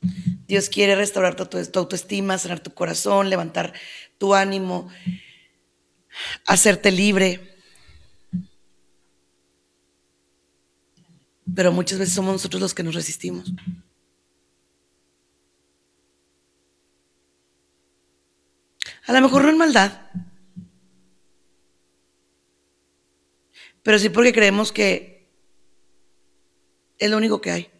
Dios quiere restaurar tu autoestima, sanar tu corazón, levantar tu ánimo, hacerte libre. Pero muchas veces somos nosotros los que nos resistimos. A lo mejor no en maldad, pero sí porque creemos que es lo único que hay.